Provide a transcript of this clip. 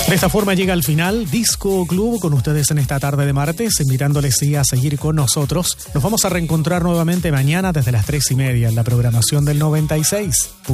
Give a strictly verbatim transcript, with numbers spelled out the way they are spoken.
De esta forma llega al final Disco Club con ustedes en esta tarde de martes, invitándoles sí, a seguir con nosotros. Nos vamos a reencontrar nuevamente mañana desde las tres y media en la programación del noventa y seis.